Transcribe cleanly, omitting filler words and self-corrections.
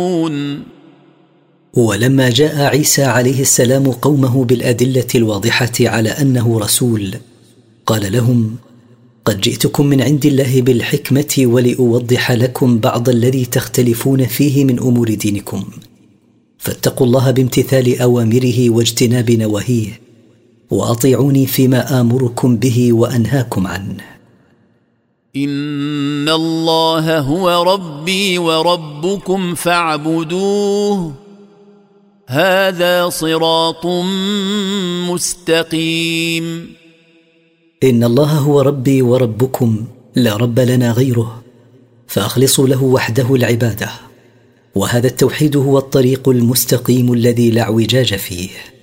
ولما جاء عيسى عليه السلام قومه بالأدلة الواضحة على أنه رسول، قال لهم: قد جئتكم من عند الله بالحكمة ولأوضح لكم بعض الذي تختلفون فيه من أمور دينكم، فاتقوا الله بامتثال أوامره واجتناب نواهيه، وأطيعوني فيما آمركم به وأنهاكم عنه. إن الله هو ربي وربكم فاعبدوه هذا صراط مستقيم. إن الله هو ربي وربكم لا رب لنا غيره، فأخلصوا له وحده العبادة، وهذا التوحيد هو الطريق المستقيم الذي لا اعوجاج فيه.